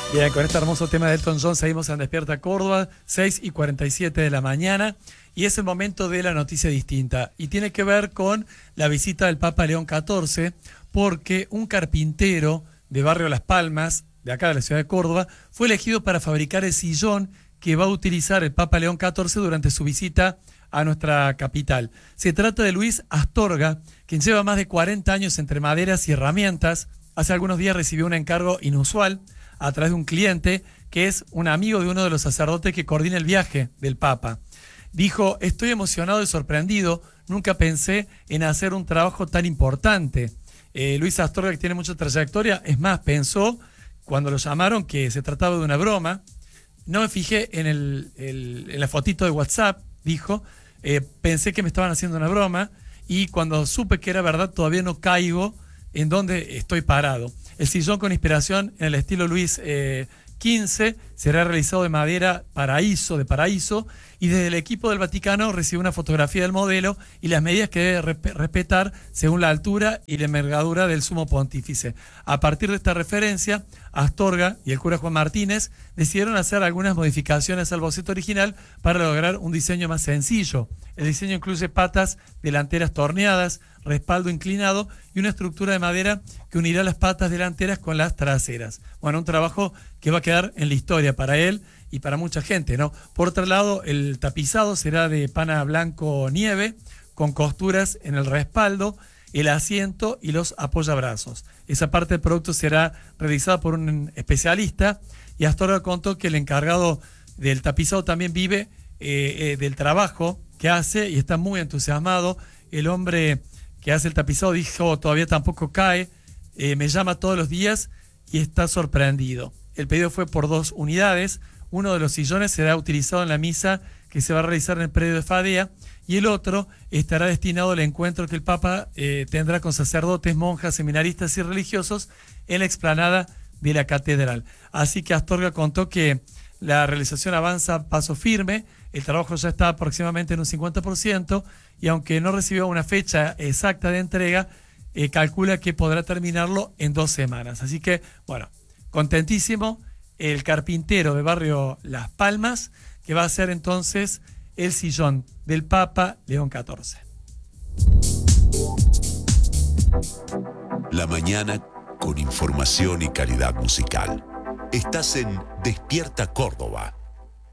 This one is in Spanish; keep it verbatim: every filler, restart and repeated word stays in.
Bien, con este hermoso tema de Elton John seguimos en Despierta Córdoba, seis y cuarenta y siete de la mañana, y es el momento de la noticia distinta, y tiene que ver con la visita del Papa León catorce, porque un carpintero de Barrio Las Palmas, de acá de la ciudad de Córdoba, fue elegido para fabricar el sillón que va a utilizar el Papa León catorce durante su visita a nuestra capital. Se trata de Luis Astorga, quien lleva más de cuarenta años entre maderas y herramientas. Hace algunos días recibió un encargo inusual a través de un cliente que es un amigo de uno de los sacerdotes que coordina el viaje del Papa. Dijo: estoy emocionado y sorprendido, nunca pensé en hacer un trabajo tan importante. Eh, Luis Astorga, que tiene mucha trayectoria, es más, pensó cuando lo llamaron que se trataba de una broma. No me fijé en, el, el, en la fotito de WhatsApp, dijo, eh, pensé que me estaban haciendo una broma, y cuando supe que era verdad todavía no caigo en dónde estoy parado. El sillón, con inspiración en el estilo Luis eh, quince, será realizado de madera paraíso, de paraíso, y desde el equipo del Vaticano recibe una fotografía del modelo y las medidas que debe resp- respetar según la altura y la envergadura del sumo pontífice. A partir de esta referencia, Astorga y el cura Juan Martínez decidieron hacer algunas modificaciones al boceto original para lograr un diseño más sencillo. El diseño incluye patas delanteras torneadas, respaldo inclinado y una estructura de madera que unirá las patas delanteras con las traseras. Bueno, un trabajo que va a quedar en la historia para él y para mucha gente, ¿no? Por otro lado, el tapizado será de pana blanco nieve, con costuras en el respaldo, el asiento y los apoyabrazos. Esa parte del producto será realizada por un especialista, y Astorga contó que el encargado del tapizado también vive eh, eh, del trabajo que hace y está muy entusiasmado. El hombre que hace el tapizado dijo: todavía tampoco cae, eh, me llama todos los días y está sorprendido. El pedido fue por dos unidades. Uno de los sillones será utilizado en la misa que se va a realizar en el predio de Fadea, y el otro estará destinado al encuentro que el Papa eh, tendrá con sacerdotes, monjas, seminaristas y religiosos en la explanada de la catedral. Así que Astorga contó que la realización avanza a paso firme, el trabajo ya está aproximadamente en un cincuenta por ciento, y aunque no recibió una fecha exacta de entrega, eh, calcula que podrá terminarlo en dos semanas. Así que, bueno, contentísimo el carpintero de Barrio Las Palmas, que va a ser entonces el sillón del Papa León catorce. La mañana con información y calidad musical. Estás en Despierta Córdoba.